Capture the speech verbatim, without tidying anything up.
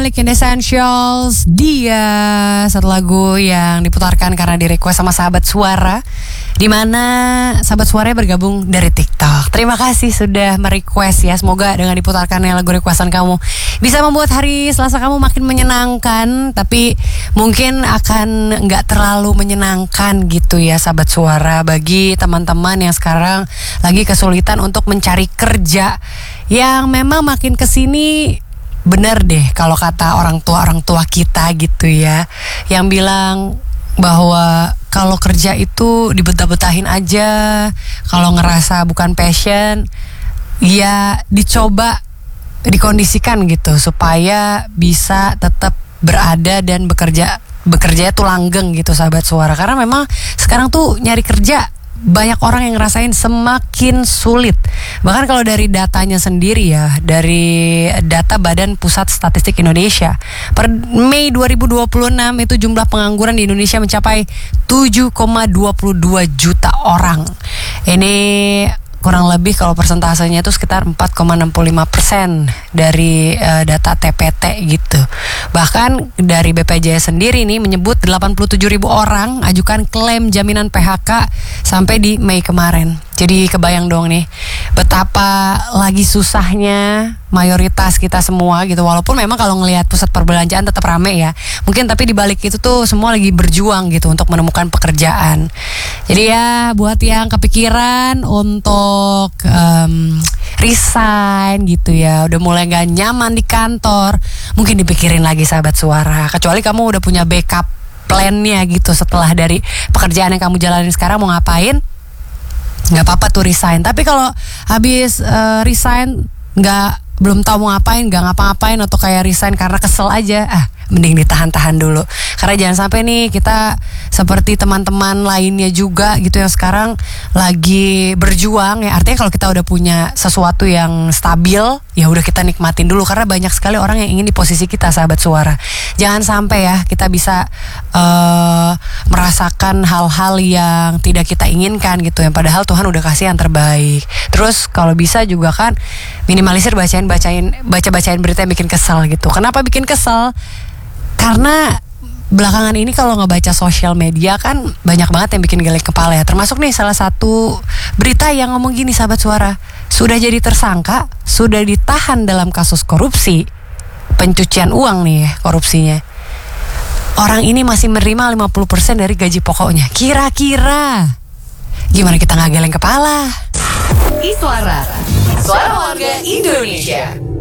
Malik and Essentials. Dia satu lagu yang diputarkan karena di request sama sahabat suara, di mana sahabat suaranya bergabung dari TikTok. Terima kasih sudah merequest ya. Semoga dengan diputarkannya lagu requestan kamu bisa membuat hari Selasa kamu makin menyenangkan. Tapi mungkin akan gak terlalu menyenangkan gitu ya sahabat suara, bagi teman-teman yang sekarang lagi kesulitan untuk mencari kerja, yang memang makin kesini bener deh kalau kata orang tua orang tua kita gitu ya, yang bilang bahwa kalau kerja itu dibetah-betahin aja, kalau ngerasa bukan passion ya dicoba, dikondisikan gitu supaya bisa tetap berada dan bekerja bekerja itu langgeng gitu sahabat suara. Karena memang sekarang tuh nyari kerja banyak orang yang ngerasain semakin sulit. Bahkan kalau dari datanya sendiri ya, dari data Badan Pusat Statistik Indonesia, per Mei dua ribu dua puluh enam itu jumlah pengangguran di Indonesia mencapai tujuh koma dua puluh dua juta orang. Ini kurang lebih kalau persentasenya itu sekitar empat koma enam puluh lima persen dari uh, data T P T gitu. Bahkan dari B P J S sendiri nih menyebut delapan puluh tujuh ribu orang ajukan klaim jaminan P H K sampai di Mei kemarin. Jadi kebayang dong nih betapa lagi susahnya mayoritas kita semua gitu. Walaupun memang kalau ngelihat pusat perbelanjaan tetap rame ya, mungkin tapi di balik itu tuh semua lagi berjuang gitu untuk menemukan pekerjaan. Jadi ya buat yang kepikiran untuk um, resign gitu ya, udah mulai gak nyaman di kantor, mungkin dipikirin lagi sahabat suara. Kecuali kamu udah punya backup plan-nya gitu setelah dari pekerjaan yang kamu jalanin sekarang mau ngapain, nggak apa-apa tuh resign. Tapi kalau habis uh, resign nggak, belum tahu mau ngapain, nggak ngapa-ngapain, atau kayak resign karena kesel aja, ah mending ditahan-tahan dulu. Karena jangan sampai nih kita seperti teman-teman lainnya juga gitu yang sekarang lagi berjuang ya. Artinya kalau kita udah punya sesuatu yang stabil, ya udah kita nikmatin dulu, karena banyak sekali orang yang ingin di posisi kita sahabat suara. Jangan sampai ya kita bisa uh, merasakan hal-hal yang tidak kita inginkan gitu, yang padahal Tuhan udah kasih yang terbaik. Terus kalau bisa juga kan minimalisir bacain bacain baca bacain berita yang bikin kesel gitu. Kenapa bikin kesel? Karena belakangan ini kalau ngebaca sosial media kan banyak banget yang bikin geleng kepala ya. Termasuk nih salah satu berita yang ngomong gini sahabat suara, sudah jadi tersangka, sudah ditahan dalam kasus korupsi, pencucian uang nih ya korupsinya. Orang ini masih menerima lima puluh persen dari gaji pokoknya. Kira-kira gimana kita nggak geleng kepala? Iswara, suara warga Indonesia.